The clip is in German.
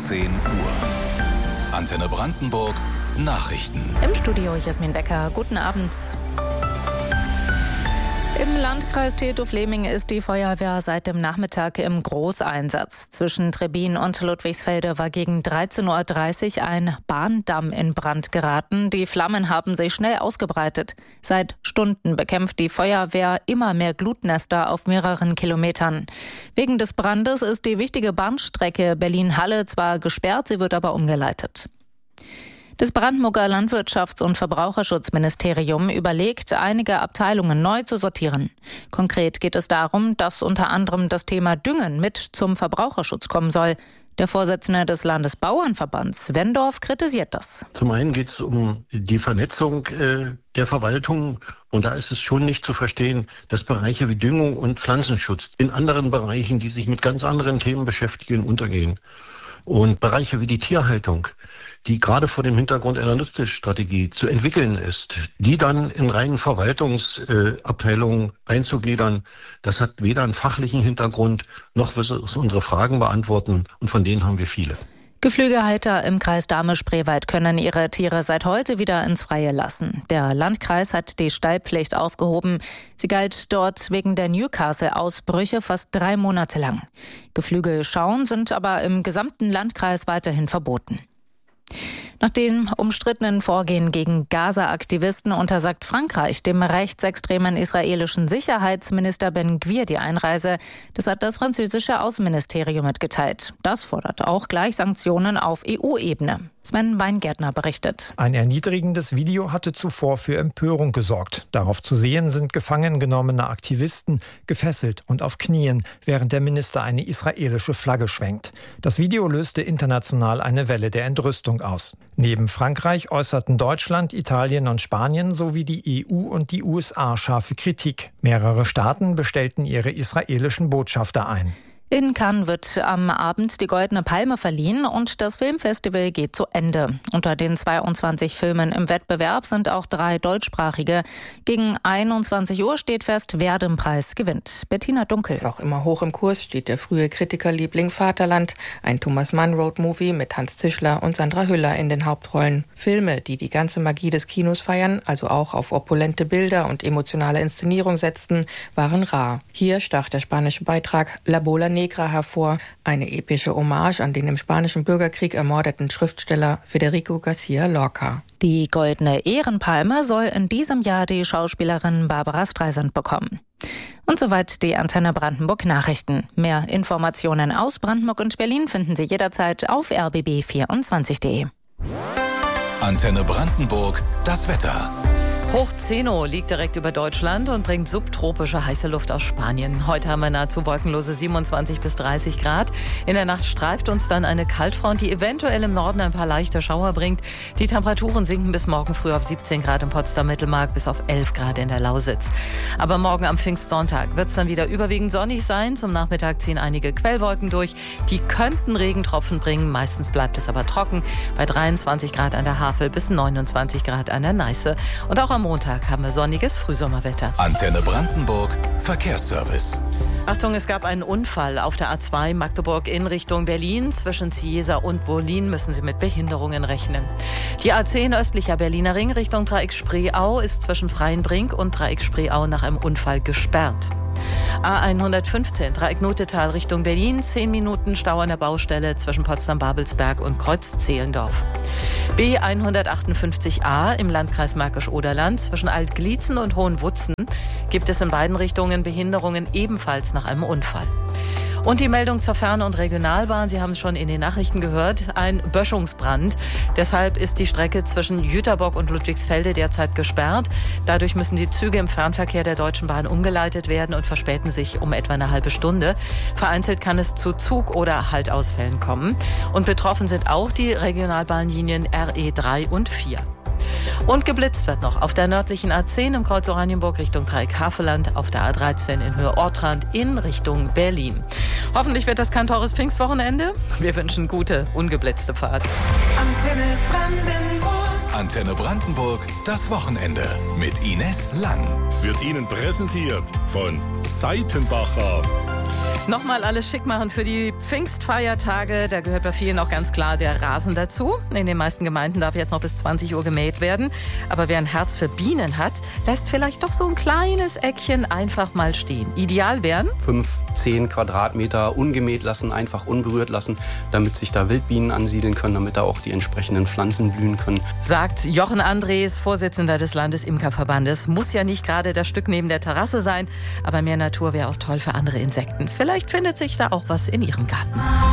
10 Uhr. Antenne Brandenburg, Nachrichten. Im Studio Jasmin Becker. Guten Abend. Im Landkreis Treptow-Fleming ist die Feuerwehr seit dem Nachmittag im Großeinsatz. Zwischen Trebbin und Ludwigsfelde war gegen 13:30 Uhr ein Bahndamm in Brand geraten. Die Flammen haben sich schnell ausgebreitet. Seit Stunden bekämpft die Feuerwehr immer mehr Glutnester auf mehreren Kilometern. Wegen des Brandes ist die wichtige Bahnstrecke Berlin-Halle zwar gesperrt, sie wird aber umgeleitet. Das Brandenburger Landwirtschafts- und Verbraucherschutzministerium überlegt, einige Abteilungen neu zu sortieren. Konkret geht es darum, dass unter anderem das Thema Düngen mit zum Verbraucherschutz kommen soll. Der Vorsitzende des Landesbauernverbands, Wendorf, kritisiert das. Zum einen geht es um die Vernetzung der Verwaltung. Und da ist es schon nicht zu verstehen, dass Bereiche wie Düngung und Pflanzenschutz in anderen Bereichen, die sich mit ganz anderen Themen beschäftigen, untergehen. Und Bereiche wie die Tierhaltung, die gerade vor dem Hintergrund einer Nutztierstrategie zu entwickeln ist, die dann in reinen Verwaltungsabteilungen einzugliedern, das hat weder einen fachlichen Hintergrund, noch wird es unsere Fragen beantworten. Und von denen haben wir viele. Geflügelhalter im Kreis Dahme-Spreewald können ihre Tiere seit heute wieder ins Freie lassen. Der Landkreis hat die Stallpflicht aufgehoben. Sie galt dort wegen der Newcastle-Ausbrüche fast 3 Monate lang. Geflügelschauen sind aber im gesamten Landkreis weiterhin verboten. Nach dem umstrittenen Vorgehen gegen Gaza-Aktivisten untersagt Frankreich dem rechtsextremen israelischen Sicherheitsminister Ben Gvir die Einreise. Das hat das französische Außenministerium mitgeteilt. Das fordert auch gleich Sanktionen auf EU-Ebene. Sven Weingärtner berichtet. Ein erniedrigendes Video hatte zuvor für Empörung gesorgt. Darauf zu sehen sind gefangen genommene Aktivisten, gefesselt und auf Knien, während der Minister eine israelische Flagge schwenkt. Das Video löste international eine Welle der Entrüstung aus. Neben Frankreich äußerten Deutschland, Italien und Spanien sowie die EU und die USA scharfe Kritik. Mehrere Staaten bestellten ihre israelischen Botschafter ein. In Cannes wird am Abend die Goldene Palme verliehen und das Filmfestival geht zu Ende. Unter den 22 Filmen im Wettbewerb sind auch 3 deutschsprachige. Gegen 21 Uhr steht fest, wer den Preis gewinnt. Bettina Dunkel. Noch immer hoch im Kurs steht der frühe Kritikerliebling Vaterland, ein Thomas Mann-Road-Movie mit Hans Zischler und Sandra Hüller in den Hauptrollen. Filme, die die ganze Magie des Kinos feiern, also auch auf opulente Bilder und emotionale Inszenierung setzten, waren rar. Hier stach der spanische Beitrag La Bola Negra hervor, eine epische Hommage an den im Spanischen Bürgerkrieg ermordeten Schriftsteller Federico García Lorca. Die Goldene Ehrenpalme soll in diesem Jahr die Schauspielerin Barbara Streisand bekommen. Und soweit die Antenne Brandenburg Nachrichten. Mehr Informationen aus Brandenburg und Berlin finden Sie jederzeit auf rbb24.de. Antenne Brandenburg, das Wetter. Hoch-Zeno liegt direkt über Deutschland und bringt subtropische heiße Luft aus Spanien. Heute haben wir nahezu wolkenlose 27 bis 30 Grad. In der Nacht streift uns dann eine Kaltfront, die eventuell im Norden ein paar leichte Schauer bringt. Die Temperaturen sinken bis morgen früh auf 17 Grad im Potsdam-Mittelmark bis auf 11 Grad in der Lausitz. Aber morgen am Pfingstsonntag wird es dann wieder überwiegend sonnig sein. Zum Nachmittag ziehen einige Quellwolken durch. Die könnten Regentropfen bringen. Meistens bleibt es aber trocken. Bei 23 Grad an der Havel bis 29 Grad an der Neiße. Und auch am Montag haben wir sonniges Frühsommerwetter. Antenne Brandenburg, Verkehrsservice. Achtung, es gab einen Unfall auf der A2 Magdeburg in Richtung Berlin. Zwischen Ziesa und Wollin müssen Sie mit Behinderungen rechnen. Die A10 östlicher Berliner Ring Richtung Dreieck Spreeau ist zwischen Freienbrink und Dreieck Spreeau nach einem Unfall gesperrt. A115 Dreieck Notetal Richtung Berlin, 10 Minuten Stau an der Baustelle zwischen Potsdam-Babelsberg und Kreuz-Zehlendorf. B158a im Landkreis Märkisch-Oderland zwischen Altglietzen und Hohenwutzen gibt es in beiden Richtungen Behinderungen ebenfalls nach einem Unfall. Und die Meldung zur Fern- und Regionalbahn, Sie haben es schon in den Nachrichten gehört, ein Böschungsbrand. Deshalb ist die Strecke zwischen Jüterbock und Ludwigsfelde derzeit gesperrt. Dadurch müssen die Züge im Fernverkehr der Deutschen Bahn umgeleitet werden und verspäten sich um etwa eine halbe Stunde. Vereinzelt kann es zu Zug- oder Haltausfällen kommen. Und betroffen sind auch die Regionalbahnlinien RE3 und 4. Und geblitzt wird noch auf der nördlichen A10 im Kreuz Oranienburg Richtung Dreieck-Havelland, auf der A13 in Höhe Ortrand in Richtung Berlin. Hoffentlich wird das kein teures Pfingstwochenende. Wir wünschen gute, ungeblitzte Fahrt. Antenne Brandenburg. Antenne Brandenburg, das Wochenende mit Ines Lang. Wird Ihnen präsentiert von Seitenbacher. Nochmal alles schick machen für die Pfingstfeiertage. Da gehört bei vielen auch ganz klar der Rasen dazu. In den meisten Gemeinden darf jetzt noch bis 20 Uhr gemäht werden. Aber wer ein Herz für Bienen hat, lässt vielleicht doch so ein kleines Eckchen einfach mal stehen. Ideal wären 5-10 Quadratmeter ungemäht lassen, einfach unberührt lassen, damit sich da Wildbienen ansiedeln können, damit da auch die entsprechenden Pflanzen blühen können. Sagt Jochen Andres, Vorsitzender des Landesimkerverbandes. Muss ja nicht gerade das Stück neben der Terrasse sein, aber mehr Natur wäre auch toll für andere Insekten. Vielleicht findet sich da auch was in Ihrem Garten.